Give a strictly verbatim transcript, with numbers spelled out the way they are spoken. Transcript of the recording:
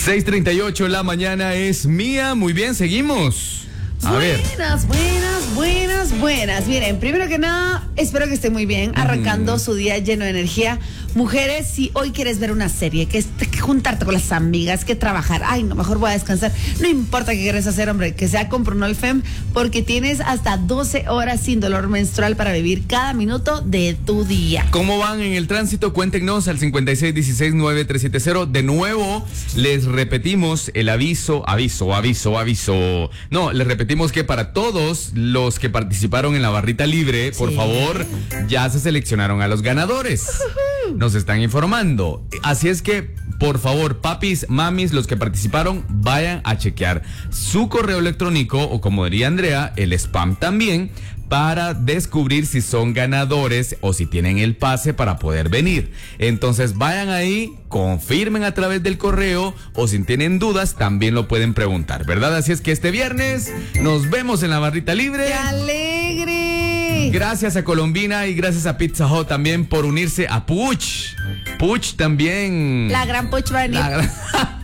seis treinta y ocho la mañana es mía. Muy bien, seguimos. A buenas, ver. buenas, buenas, buenas. Miren, primero que nada, espero que esté muy bien, arrancando mm. su día lleno de energía. Mujeres, si hoy quieres ver una serie, que, es, que juntarte con las amigas, que trabajar, ay, no, mejor voy a descansar. No importa qué quieres hacer, hombre, que sea con Pronolfem, porque tienes hasta doce horas sin dolor menstrual para vivir cada minuto de tu día. ¿Cómo van en el tránsito? Cuéntenos al cincuenta y seis dieciséis noventa y tres setenta. De nuevo, les repetimos el aviso, aviso, aviso, aviso. No, les repetimos que para todos los que participaron en la barrita libre, por sí. favor, ya se seleccionaron a los ganadores. Nos están informando. Así es que, por favor, papis, mamis, los que participaron, vayan a chequear su correo electrónico o, como diría Andrea, el spam también, para descubrir si son ganadores o si tienen el pase para poder venir. Entonces vayan ahí, confirmen a través del correo o si tienen dudas también lo pueden preguntar, ¿verdad? Así es que este viernes nos vemos en la barrita libre. ¡Qué alegre! Gracias a Colombina y gracias a Pizza Hut también por unirse a Puch. Puch también. La gran Puch va a venir. La gran...